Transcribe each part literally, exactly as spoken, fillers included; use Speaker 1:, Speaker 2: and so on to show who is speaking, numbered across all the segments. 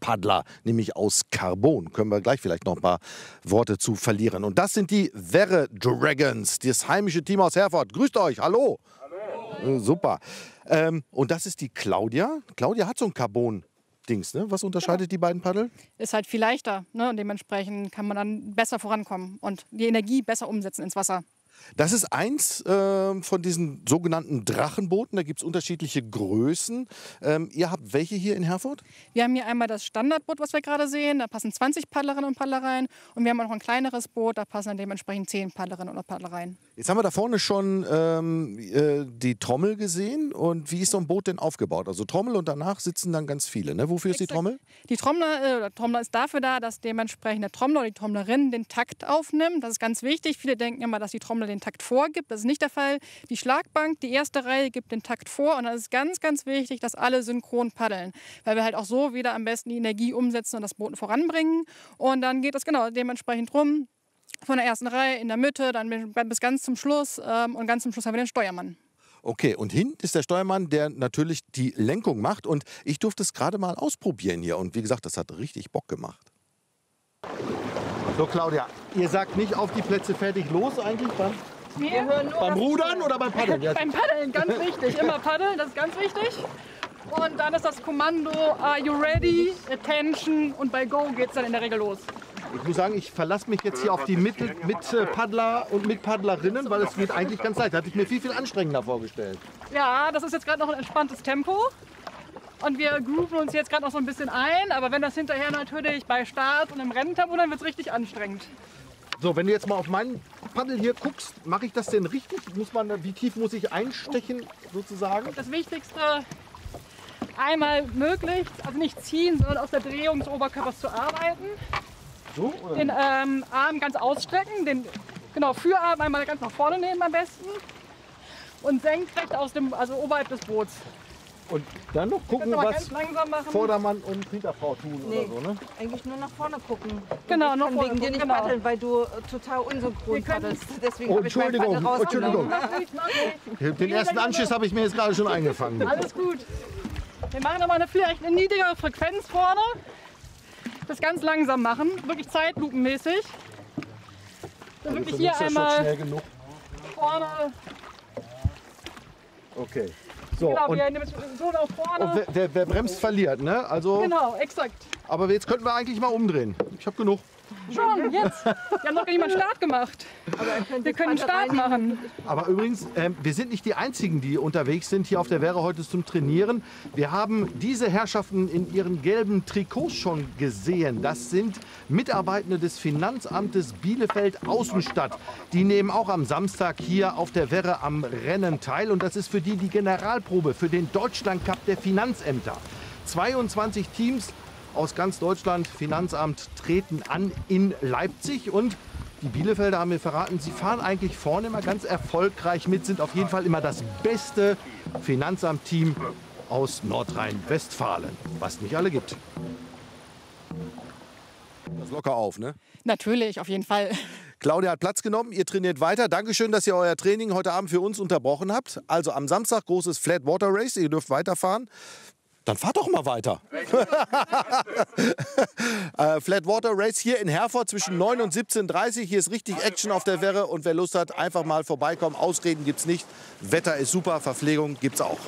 Speaker 1: Paddler, nämlich aus Carbon. Können wir gleich vielleicht noch ein paar Worte zu verlieren. Und das sind die Werre Dragons, das heimische Team aus Herford. Grüßt euch, hallo. Hallo. Äh, super. Ähm, und das ist die Claudia. Claudia hat so ein Carbon-Dings, ne? Was unterscheidet genau. die beiden Paddel?
Speaker 2: Ist halt viel leichter, ne? Und dementsprechend kann man dann besser vorankommen und die Energie besser umsetzen ins Wasser.
Speaker 1: Das ist eins äh, von diesen sogenannten Drachenbooten. Da gibt es unterschiedliche Größen. Ähm, ihr habt welche hier in Herford?
Speaker 2: Wir haben hier einmal das Standardboot, was wir gerade sehen. Da passen zwanzig Paddlerinnen und Paddler rein. Und wir haben auch noch ein kleineres Boot. Da passen dann dementsprechend zehn Paddlerinnen oder Paddler rein.
Speaker 1: Jetzt haben wir da vorne schon ähm, äh, die Trommel gesehen. Und wie ist so ein Boot denn aufgebaut? Also Trommel und danach sitzen dann ganz viele. Ne? Wofür ist die Trommel?
Speaker 2: Die Trommler, äh, Trommler ist dafür da, dass dementsprechend der Trommler oder die Trommlerin den Takt aufnimmt. Das ist ganz wichtig. Viele denken immer, dass die Trommel den Takt vorgibt. Das ist nicht der Fall. Die Schlagbank, die erste Reihe, gibt den Takt vor. Und dann ist ganz, ganz wichtig, dass alle synchron paddeln. Weil wir halt auch so wieder am besten die Energie umsetzen und das Boot voranbringen. Und dann geht es genau dementsprechend rum. Von der ersten Reihe in der Mitte, dann bis ganz zum Schluss. Ähm, und ganz zum Schluss haben wir den Steuermann.
Speaker 1: Okay, und hinten ist der Steuermann, der natürlich die Lenkung macht. Und ich durfte es gerade mal ausprobieren hier. Und wie gesagt, das hat richtig Bock gemacht. So, Claudia, ihr sagt nicht auf die Plätze fertig los eigentlich beim,
Speaker 2: Wir hören nur
Speaker 1: beim Rudern oder beim Paddeln? Ja.
Speaker 2: Beim Paddeln, ganz wichtig. Immer paddeln, das ist ganz wichtig. Und dann ist das Kommando, are you ready, attention und bei go geht es dann in der Regel los.
Speaker 1: Ich muss sagen, ich verlasse mich jetzt hier auf die Mittel, Mitpaddler und Mitpaddlerinnen, weil es geht eigentlich ganz leicht. Da hatte ich mir viel, viel anstrengender vorgestellt.
Speaker 2: Ja, das ist jetzt gerade noch ein entspanntes Tempo. Und wir grooven uns jetzt gerade noch so ein bisschen ein. Aber wenn das hinterher natürlich bei Start und im Renntempo, dann wird es richtig anstrengend.
Speaker 1: So, wenn du jetzt mal auf meinen Paddel hier guckst, mache ich das denn richtig? Muss man, wie tief muss ich einstechen sozusagen?
Speaker 2: Das Wichtigste, einmal möglichst, also nicht ziehen, sondern aus der Drehung des Oberkörpers zu arbeiten.
Speaker 1: So, oder?
Speaker 2: Den ähm, Arm ganz ausstrecken, den genau, Führarm einmal ganz nach vorne nehmen am besten. Und senkrecht aus dem, also oberhalb des Boots.
Speaker 1: Und dann noch gucken, was Vordermann und Hinterfrau tun
Speaker 3: nee,
Speaker 1: oder so, ne?
Speaker 3: Eigentlich nur nach vorne gucken.
Speaker 2: Genau,
Speaker 3: ich
Speaker 2: nach
Speaker 3: kann
Speaker 2: vorne
Speaker 3: wegen dir nicht
Speaker 2: genau.
Speaker 3: paddeln, weil du total unsynchron paddelst. Deswegen
Speaker 1: Oh,
Speaker 3: habe ich mein
Speaker 1: Entschuldigung,
Speaker 3: Paddel raus.
Speaker 1: Entschuldigung. Den ersten Anschiss habe ich mir jetzt gerade schon eingefangen.
Speaker 2: Alles gut. Wir machen nochmal eine, vielleicht eine niedrigere Frequenz vorne. Das ganz langsam machen, wirklich zeitlupenmäßig. Dann wirklich hier einmal
Speaker 1: schnell genug.
Speaker 2: vorne.
Speaker 1: Okay. So,
Speaker 2: Genau,
Speaker 1: und,
Speaker 2: wir nehmen so nach vorne.
Speaker 1: und wer, wer, wer bremst, verliert, ne? Also,
Speaker 2: Genau, exakt.
Speaker 1: aber jetzt könnten wir eigentlich mal umdrehen. Ich habe genug.
Speaker 2: Schon, jetzt. Wir haben noch gar nicht mal einen Start gemacht. Wir können einen Start machen.
Speaker 1: Aber übrigens, ähm, wir sind nicht die Einzigen, die unterwegs sind hier auf der Werre heute zum Trainieren. Wir haben diese Herrschaften in ihren gelben Trikots schon gesehen. Das sind Mitarbeitende des Finanzamtes Bielefeld-Außenstadt. Die nehmen auch am Samstag hier auf der Werre am Rennen teil. Und das ist für die die Generalprobe für den Deutschlandcup der Finanzämter. zweiundzwanzig Teams aus ganz Deutschland, Finanzamt, treten an in Leipzig. Und die Bielefelder haben mir verraten, sie fahren eigentlich vorne immer ganz erfolgreich mit, sind auf jeden Fall immer das beste Finanzamt-Team aus Nordrhein-Westfalen, was nicht alle gibt. Das locker auf, ne?
Speaker 2: Natürlich, auf jeden Fall.
Speaker 1: Claudia hat Platz genommen, ihr trainiert weiter. Dankeschön, dass ihr euer Training heute Abend für uns unterbrochen habt. Also am Samstag großes Flat Water Race, ihr dürft weiterfahren. Dann fahrt doch mal weiter. äh, Flat Water Race hier in Herford zwischen neun und siebzehn Uhr dreißig. Hier ist richtig Action auf der Werre. Und wer Lust hat, einfach mal vorbeikommen. Ausreden gibt's nicht. Wetter ist super, Verpflegung gibt's auch.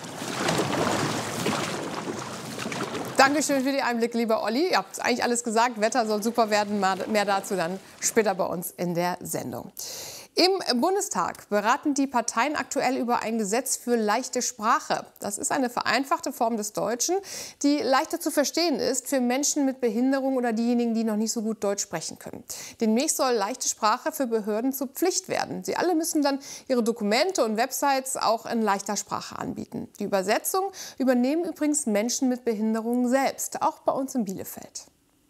Speaker 4: Dankeschön für die Einblicke, lieber Olli. Ihr habt eigentlich alles gesagt. Wetter soll super werden. Mehr dazu dann später bei uns in der Sendung. Im Bundestag beraten die Parteien aktuell über ein Gesetz für leichte Sprache. Das ist eine vereinfachte Form des Deutschen, die leichter zu verstehen ist für Menschen mit Behinderung oder diejenigen, die noch nicht so gut Deutsch sprechen können. Demnächst soll leichte Sprache für Behörden zur Pflicht werden. Sie alle müssen dann ihre Dokumente und Websites auch in leichter Sprache anbieten. Die Übersetzung übernehmen übrigens Menschen mit Behinderungen selbst, auch bei uns in Bielefeld.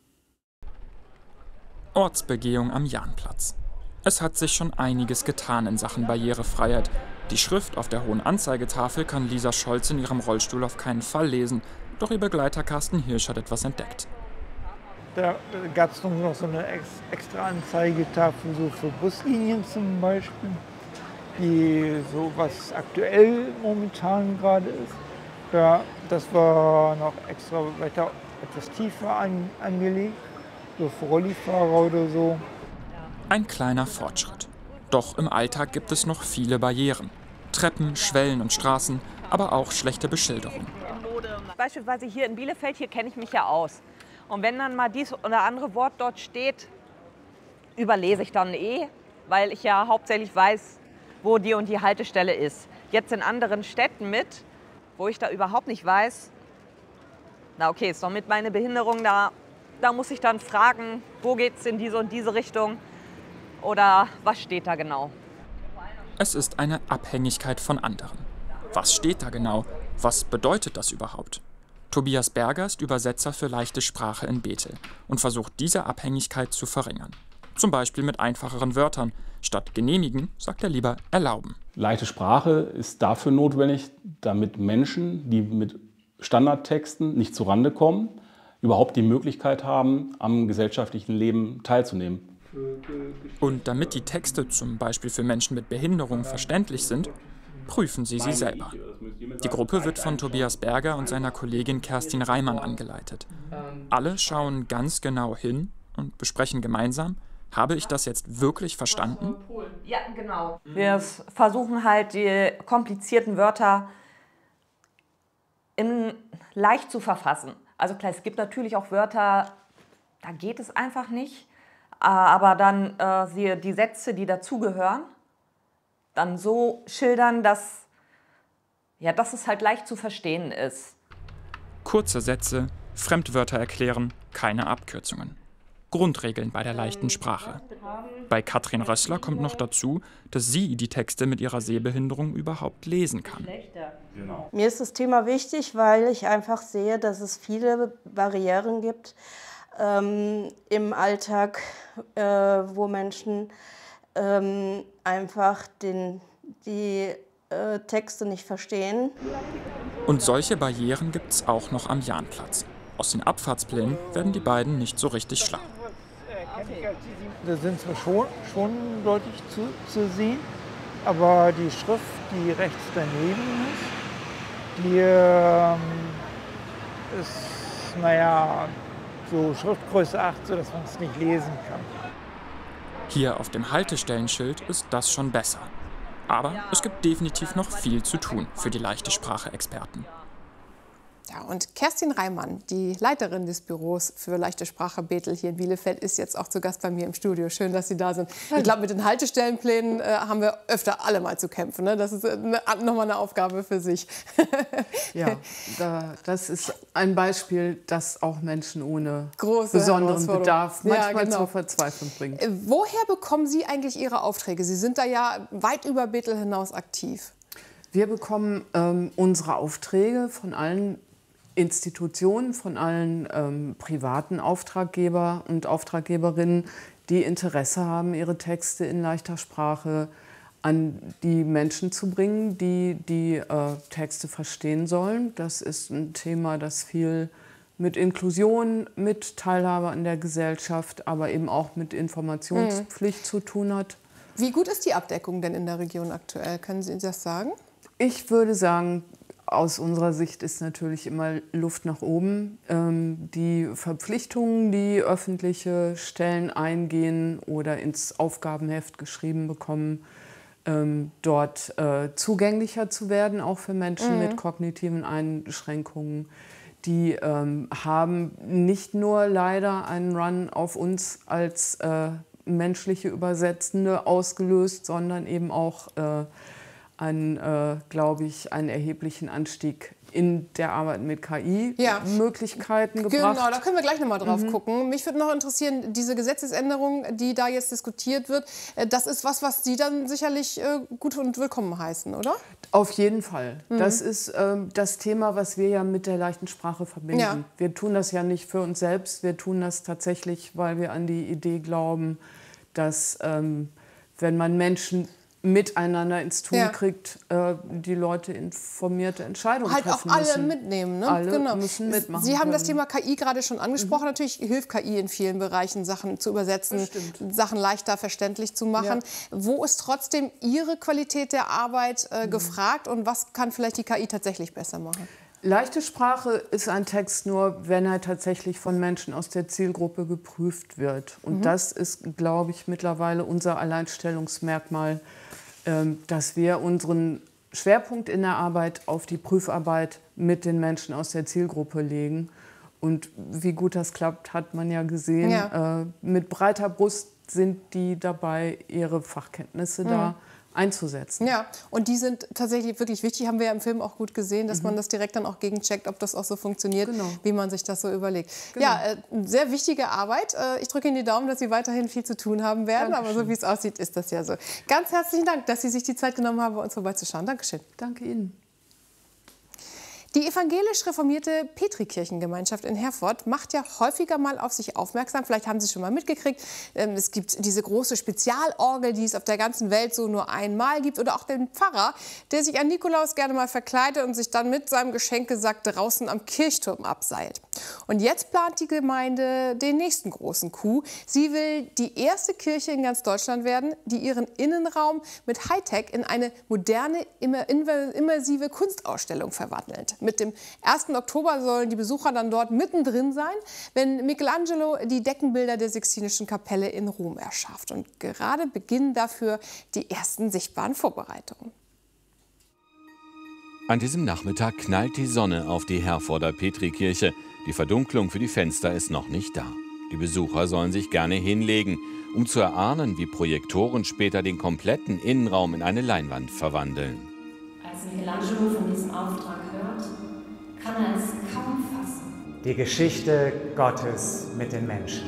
Speaker 5: Ortsbegehung am Jahnplatz. Es hat sich schon einiges getan in Sachen Barrierefreiheit. Die Schrift auf der hohen Anzeigetafel kann Lisa Scholz in ihrem Rollstuhl auf keinen Fall lesen. Doch ihr Begleiter Carsten Hirsch hat etwas entdeckt.
Speaker 6: Da gab es noch so eine ex extra Anzeigetafel so für Buslinien zum Beispiel, die so was aktuell momentan gerade ist. Ja, das war noch extra weiter etwas tiefer an, angelegt, so für Rollifahrer oder so.
Speaker 5: Ein kleiner Fortschritt. Doch im Alltag gibt es noch viele Barrieren. Treppen, Schwellen und Straßen, aber auch schlechte Beschilderung.
Speaker 7: Beispielsweise hier in Bielefeld, hier kenne ich mich ja aus. Und wenn dann mal dies oder andere Wort dort steht, überlese ich dann eh, weil ich ja hauptsächlich weiß, wo die und die Haltestelle ist. Jetzt in anderen Städten mit, wo ich da überhaupt nicht weiß, na okay, ist doch mit meiner Behinderung, da, da muss ich dann fragen, wo geht's in diese und diese Richtung oder was steht da genau.
Speaker 5: Es ist eine Abhängigkeit von anderen. Was steht da genau? Was bedeutet das überhaupt? Tobias Berger ist Übersetzer für leichte Sprache in Bethel und versucht, diese Abhängigkeit zu verringern. Zum Beispiel mit einfacheren Wörtern. Statt genehmigen sagt er lieber erlauben.
Speaker 8: Leichte Sprache ist dafür notwendig, damit Menschen, die mit Standardtexten nicht zurande kommen, überhaupt die Möglichkeit haben, am gesellschaftlichen Leben teilzunehmen.
Speaker 5: Und damit die Texte zum Beispiel für Menschen mit Behinderung verständlich sind, prüfen sie sie selber. Die Gruppe wird von Tobias Berger und seiner Kollegin Kerstin Reimann angeleitet. Alle schauen ganz genau hin und besprechen gemeinsam, habe ich das jetzt wirklich verstanden?
Speaker 7: Ja, genau. Wir versuchen halt, die komplizierten Wörter in, leicht zu verfassen. Also klar, es gibt natürlich auch Wörter, da geht es einfach nicht. Aber dann äh, die, die Sätze, die dazugehören, dann so schildern, dass, ja, dass es halt leicht zu verstehen ist.
Speaker 5: Kurze Sätze, Fremdwörter erklären, keine Abkürzungen. Grundregeln bei der leichten Sprache. Bei Katrin Rössler kommt noch dazu, dass sie die Texte mit ihrer Sehbehinderung überhaupt lesen kann.
Speaker 9: Mir ist das Thema wichtig, weil ich einfach sehe, dass es viele Barrieren gibt ähm, im Alltag, äh, wo Menschen ähm, einfach den, die äh, Texte nicht verstehen.
Speaker 5: Und solche Barrieren gibt es auch noch am Jahnplatz. Aus den Abfahrtsplänen werden die beiden nicht so richtig schlau.
Speaker 6: Da sind zwar schon, schon deutlich zu, zu sehen, aber die Schrift, die rechts daneben ist, die ähm, ist, naja, so Schriftgröße acht, sodass man es nicht lesen kann.
Speaker 5: Hier auf dem Haltestellenschild ist das schon besser. Aber es gibt definitiv noch viel zu tun für die leichte Sprache-Experten.
Speaker 4: Ja, und Kerstin Reimann, die Leiterin des Büros für leichte Sprache Bethel hier in Bielefeld, ist jetzt auch zu Gast bei mir im Studio. Schön, dass Sie da sind. Ich glaube, mit den Haltestellenplänen äh, haben wir öfter alle mal zu kämpfen. Ne? Das ist eine, nochmal eine Aufgabe für sich.
Speaker 10: Ja, da, das ist ein Beispiel, das auch Menschen ohne
Speaker 4: Große
Speaker 10: besonderen Bedarf manchmal
Speaker 4: ja, genau.
Speaker 10: zur Verzweiflung bringt.
Speaker 4: Äh, woher bekommen Sie eigentlich Ihre Aufträge? Sie sind da ja weit über Bethel hinaus aktiv.
Speaker 10: Wir bekommen ähm, unsere Aufträge von allen Institutionen, von allen ähm, privaten Auftraggeber und Auftraggeberinnen, die Interesse haben, ihre Texte in leichter Sprache an die Menschen zu bringen, die die äh, Texte verstehen sollen. Das ist ein Thema, das viel mit Inklusion, mit Teilhabe an der Gesellschaft, aber eben auch mit Informationspflicht mhm. zu tun hat.
Speaker 4: Wie gut ist die Abdeckung denn in der Region aktuell? Können Sie das sagen?
Speaker 10: Ich würde sagen, aus unserer Sicht ist natürlich immer Luft nach oben. Ähm, die Verpflichtungen, die öffentliche Stellen eingehen oder ins Aufgabenheft geschrieben bekommen, ähm, dort äh, zugänglicher zu werden, auch für Menschen mhm. mit kognitiven Einschränkungen, die ähm, haben nicht nur leider einen Run auf uns als äh, menschliche Übersetzende ausgelöst, sondern eben auch äh, einen, äh, glaube ich, einen erheblichen Anstieg in der Arbeit mit K I-Möglichkeiten ja. gebracht.
Speaker 4: Genau, da können wir gleich noch mal drauf mhm. gucken. Mich würde noch interessieren, diese Gesetzesänderung, die da jetzt diskutiert wird, das ist was, was Sie dann sicherlich äh, gut und willkommen heißen, oder?
Speaker 10: Auf jeden Fall. Mhm. Das ist äh, das Thema, was wir ja mit der leichten Sprache verbinden. Ja. Wir tun das ja nicht für uns selbst, wir tun das tatsächlich, weil wir an die Idee glauben, dass ähm, wenn man Menschen miteinander ins Tun ja. kriegt, äh, die Leute informierte Entscheidungen
Speaker 4: halt
Speaker 10: treffen
Speaker 4: auch alle
Speaker 10: müssen.
Speaker 4: mitnehmen. Ne?
Speaker 10: Alle
Speaker 4: genau.
Speaker 10: müssen mitmachen
Speaker 4: Sie haben
Speaker 10: können.
Speaker 4: das Thema K I gerade schon angesprochen. Mhm. Natürlich hilft K I in vielen Bereichen, Sachen zu übersetzen, Sachen leichter verständlich zu machen. Ja. Wo ist trotzdem Ihre Qualität der Arbeit äh, mhm. gefragt und was kann vielleicht die K I tatsächlich besser machen?
Speaker 10: Leichte Sprache ist ein Text nur, wenn er tatsächlich von Menschen aus der Zielgruppe geprüft wird. Und mhm. das ist, glaube ich, mittlerweile unser Alleinstellungsmerkmal, ähm, dass wir unseren Schwerpunkt in der Arbeit auf die Prüfarbeit mit den Menschen aus der Zielgruppe legen. Und wie gut das klappt, hat man ja gesehen. Ja. Äh, mit breiter Brust sind die dabei, ihre Fachkenntnisse mhm. da einzusetzen.
Speaker 4: Ja, und die sind tatsächlich wirklich wichtig, haben wir ja im Film auch gut gesehen, dass mhm. man das direkt dann auch gegencheckt, ob das auch so funktioniert, genau. wie man sich das so überlegt. Genau. Ja, äh, sehr wichtige Arbeit. Äh, ich drücke Ihnen die Daumen, dass Sie weiterhin viel zu tun haben werden, Dankeschön. Aber so wie es aussieht, ist das ja so. Ganz herzlichen Dank, dass Sie sich die Zeit genommen haben, bei uns vorbeizuschauen. Dankeschön.
Speaker 10: Danke Ihnen.
Speaker 4: Die evangelisch-reformierte Petrikirchengemeinschaft in Herford macht ja häufiger mal auf sich aufmerksam. Vielleicht haben Sie schon mal mitgekriegt, es gibt diese große Spezialorgel, die es auf der ganzen Welt so nur einmal gibt. Oder auch den Pfarrer, der sich an Nikolaus gerne mal verkleidet und sich dann mit seinem Geschenkesack draußen am Kirchturm abseilt. Und jetzt plant die Gemeinde den nächsten großen Coup. Sie will die erste Kirche in ganz Deutschland werden, die ihren Innenraum mit Hightech in eine moderne, immersive Kunstausstellung verwandelt. Mit dem ersten Oktober sollen die Besucher dann dort mittendrin sein, wenn Michelangelo die Deckenbilder der Sixtinischen Kapelle in Rom erschafft. Und gerade beginnen dafür die ersten sichtbaren Vorbereitungen.
Speaker 11: An diesem Nachmittag knallt die Sonne auf die Herforder Petrikirche. Die Verdunklung für die Fenster ist noch nicht da. Die Besucher sollen sich gerne hinlegen, um zu erahnen, wie Projektoren später den kompletten Innenraum in eine Leinwand verwandeln.
Speaker 12: Als Michelangelo von diesem Auftrag hört, kann er es kaum fassen.
Speaker 13: Die Geschichte Gottes mit den Menschen.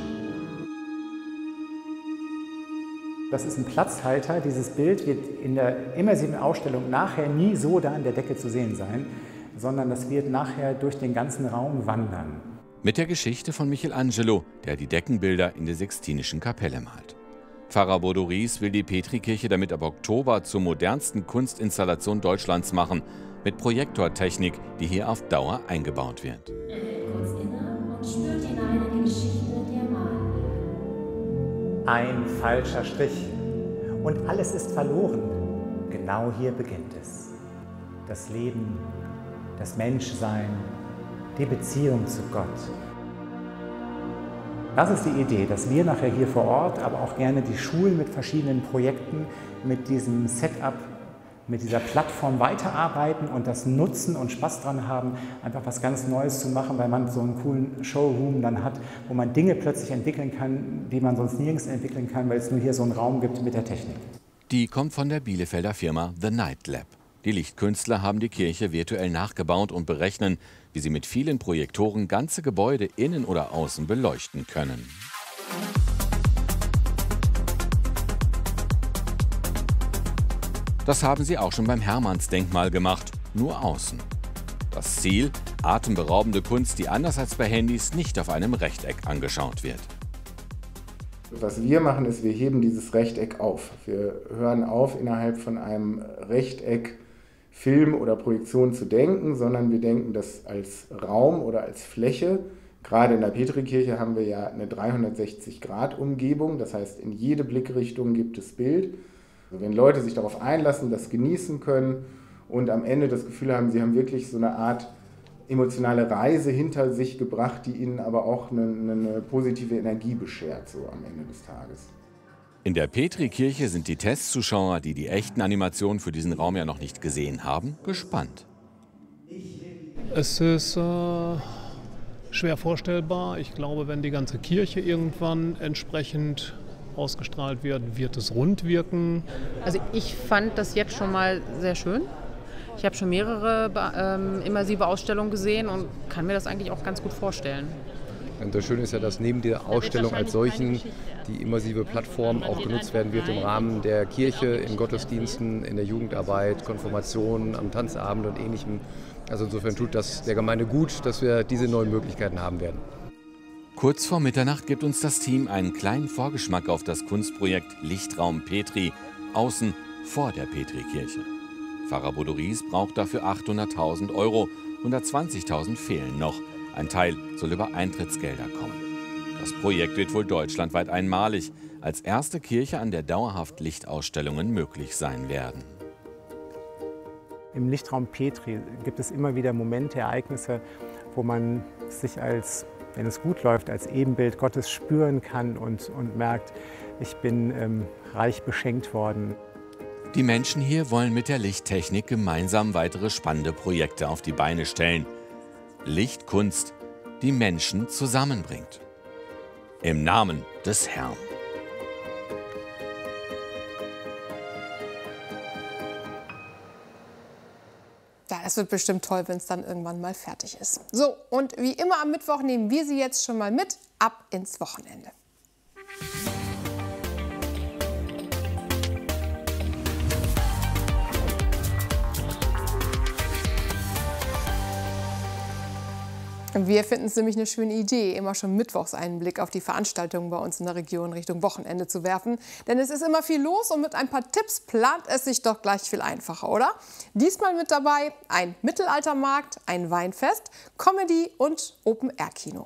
Speaker 13: Das ist ein Platzhalter. Dieses Bild wird in der immersiven Ausstellung nachher nie so da an der Decke zu sehen sein, sondern das wird nachher durch den ganzen Raum wandern.
Speaker 11: Mit der Geschichte von Michelangelo, der die Deckenbilder in der Sixtinischen Kapelle malt. Pfarrer Bodo Ries will die Petrikirche damit ab Oktober zur modernsten Kunstinstallation Deutschlands machen, mit Projektortechnik, die hier auf Dauer eingebaut wird.
Speaker 12: Er hält kurz inne und spürt hinein in die Geschichte, die er malen will.
Speaker 13: Ein falscher Strich und alles ist verloren. Genau hier beginnt es. Das Leben, das Menschsein, die Beziehung zu Gott. Das ist die Idee, dass wir nachher hier vor Ort, aber auch gerne die Schulen mit verschiedenen Projekten, mit diesem Setup, mit dieser Plattform weiterarbeiten und das nutzen und Spaß dran haben, einfach was ganz Neues zu machen, weil man so einen coolen Showroom dann hat, wo man Dinge plötzlich entwickeln kann, die man sonst nirgends entwickeln kann, weil es nur hier so einen Raum gibt mit der Technik.
Speaker 11: Die kommt von der Bielefelder Firma The Night Lab. Die Lichtkünstler haben die Kirche virtuell nachgebaut und berechnen, wie sie mit vielen Projektoren ganze Gebäude innen oder außen beleuchten können. Das haben sie auch schon beim Hermannsdenkmal gemacht, nur außen. Das Ziel: atemberaubende Kunst, die anders als bei Handys nicht auf einem Rechteck angeschaut wird.
Speaker 14: Was wir machen, ist, wir heben dieses Rechteck auf. Wir hören auf, innerhalb von einem Rechteck Film oder Projektion zu denken, sondern wir denken das als Raum oder als Fläche. Gerade in der Petrikirche haben wir ja eine dreihundertsechzig Grad Umgebung, das heißt, in jede Blickrichtung gibt es Bild. Also wenn Leute sich darauf einlassen, das genießen können und am Ende das Gefühl haben, sie haben wirklich so eine Art emotionale Reise hinter sich gebracht, die ihnen aber auch eine, eine positive Energie beschert, so am Ende des Tages.
Speaker 11: In der Petrikirche sind die Testzuschauer, die die echten Animationen für diesen Raum ja noch nicht gesehen haben, gespannt.
Speaker 15: Es ist äh, schwer vorstellbar. Ich glaube, wenn die ganze Kirche irgendwann entsprechend ausgestrahlt wird, wird es rund wirken.
Speaker 16: Also ich fand das jetzt schon mal sehr schön. Ich habe schon mehrere ähm, immersive Ausstellungen gesehen und kann mir das eigentlich auch ganz gut vorstellen.
Speaker 17: Und das Schöne ist ja, dass neben der Ausstellung als solchen die immersive Plattform auch genutzt werden wird im Rahmen der Kirche, in Gottesdiensten, in der Jugendarbeit, Konfirmationen, am Tanzabend und Ähnlichem. Also insofern tut das der Gemeinde gut, dass wir diese neuen Möglichkeiten haben werden.
Speaker 11: Kurz vor Mitternacht gibt uns das Team einen kleinen Vorgeschmack auf das Kunstprojekt Lichtraum Petri, außen vor der Petrikirche. Pfarrer Bodo Ries braucht dafür achthunderttausend Euro, hundertzwanzigtausend fehlen noch. Ein Teil soll über Eintrittsgelder kommen. Das Projekt wird wohl deutschlandweit einmalig, als erste Kirche, an der dauerhaft Lichtausstellungen möglich sein werden.
Speaker 13: im Lichtraum Petri gibt es immer wieder Momente, Ereignisse, wo man sich als, wenn es gut läuft, als Ebenbild Gottes spüren kann und, und merkt, ich bin ähm, reich beschenkt worden.
Speaker 11: Die Menschen hier wollen mit der Lichttechnik gemeinsam weitere spannende Projekte auf die Beine stellen. Lichtkunst, die Menschen zusammenbringt. Im Namen des Herrn.
Speaker 4: Ja, das wird bestimmt toll, wenn es dann irgendwann mal fertig ist. So, und wie immer am Mittwoch nehmen wir Sie jetzt schon mal mit, ab ins Wochenende. Wir finden es nämlich eine schöne Idee, immer schon mittwochs einen Blick auf die Veranstaltungen bei uns in der Region Richtung Wochenende zu werfen. Denn es ist immer viel los und mit ein paar Tipps plant es sich doch gleich viel einfacher, oder? Diesmal mit dabei ein Mittelaltermarkt, ein Weinfest, Comedy und Open-Air-Kino.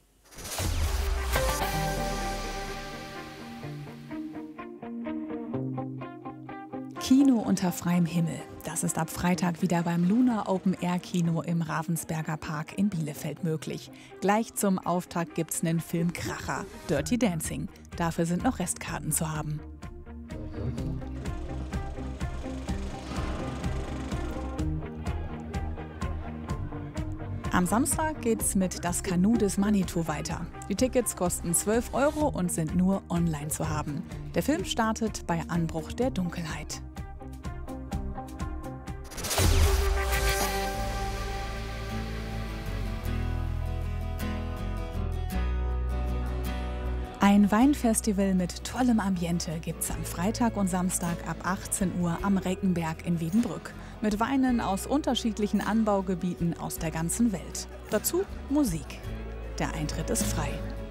Speaker 18: Kino unter freiem Himmel. Das ist ab Freitag wieder beim Luna Open Air Kino im Ravensberger Park in Bielefeld möglich. Gleich zum Auftakt gibt's einen Filmkracher, Dirty Dancing. Dafür sind noch Restkarten zu haben. Am Samstag geht's mit Das Kanu des Manitou weiter. Die Tickets kosten zwölf Euro und sind nur online zu haben. Der Film startet bei Anbruch der Dunkelheit. Ein Weinfestival mit tollem Ambiente gibt's am Freitag und Samstag ab achtzehn Uhr am Reckenberg in Wiedenbrück. Mit Weinen aus unterschiedlichen Anbaugebieten aus der ganzen Welt. Dazu Musik. Der Eintritt ist frei.